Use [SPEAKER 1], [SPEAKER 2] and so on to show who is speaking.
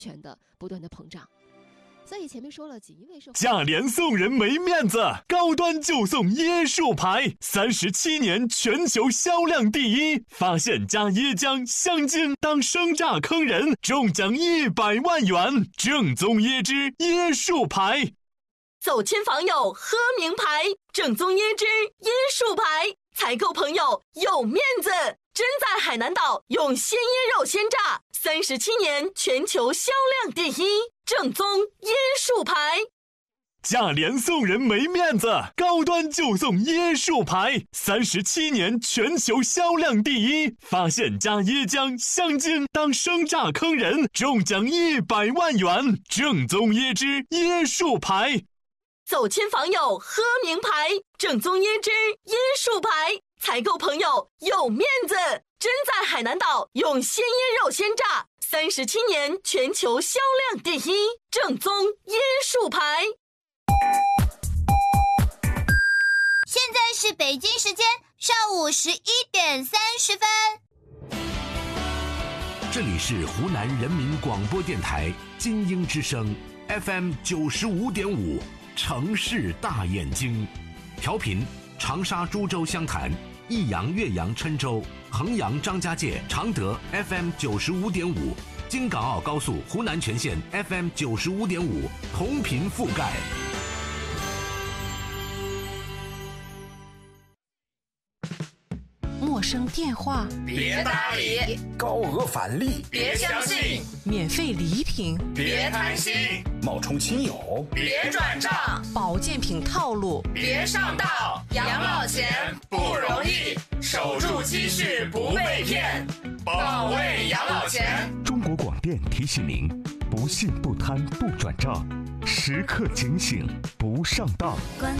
[SPEAKER 1] 权的不断的膨胀。所以前面说了，锦衣卫是
[SPEAKER 2] 价廉送人没面子，高端就送椰树牌，37年全球销量第一，发现加椰浆、香精当生榨坑人，中奖100万元，正宗椰汁椰树牌。
[SPEAKER 3] 走亲访友喝名牌，正宗椰汁椰树牌，采购朋友有面子。真在海南岛用鲜椰肉鲜榨，37年全球销量第一，正宗椰树牌。
[SPEAKER 2] 价廉送人没面子，高端就送椰树牌，37年全球销量第一，发现加椰浆、香精当生榨坑人，中奖100万元，正宗椰汁椰树牌。
[SPEAKER 3] 走亲访友喝名牌，正宗椰汁椰树牌，采购朋友有面子。真在海南岛用鲜椰肉鲜榨，37年全球销量第一，正宗椰树牌。
[SPEAKER 4] 现在是北京时间上午11点30分。
[SPEAKER 5] 这里是湖南人民广播电台金鹰之声 FM 95.5，城市大眼睛，调频长沙、株洲、湘潭、益阳、岳阳、郴州、衡阳、张家界、常德 FM 95.5，京港澳高速湖南全线 FM 95.5，同频覆盖。
[SPEAKER 6] 陌生电话
[SPEAKER 7] 别搭理，
[SPEAKER 8] 高额返利
[SPEAKER 7] 别相信，
[SPEAKER 6] 免费礼品
[SPEAKER 7] 别贪心，
[SPEAKER 8] 冒充亲友
[SPEAKER 7] 别转账，
[SPEAKER 6] 保健品套路
[SPEAKER 7] 别上当。养老钱不容易，守住积蓄不被骗，保卫养老钱。
[SPEAKER 9] 中国广电提醒您：不信不贪不转账，时刻警醒不上当。
[SPEAKER 4] 关